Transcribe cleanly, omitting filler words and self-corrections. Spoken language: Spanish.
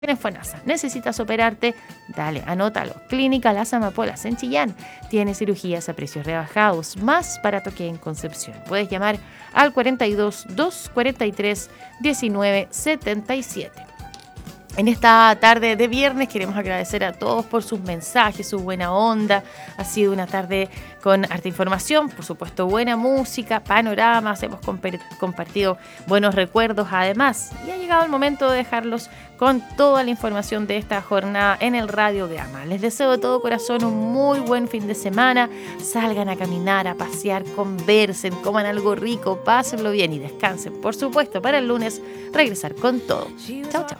En FONASA. ¿Necesitas operarte? Dale, anótalo. Clínica Las Amapolas en Chillán. Tiene cirugías a precios rebajados, más barato que en Concepción. Puedes llamar al 42 243 1977. En esta tarde de viernes queremos agradecer a todos por sus mensajes, su buena onda. Ha sido una tarde con harta información, por supuesto buena música, panoramas, hemos compartido buenos recuerdos además. Y ha llegado el momento de dejarlos con toda la información de esta jornada en el Radiograma. Les deseo de todo corazón un muy buen fin de semana. Salgan a caminar, a pasear, conversen, coman algo rico, pásenlo bien y descansen. Por supuesto, para el lunes regresar con todo. Chao, chao.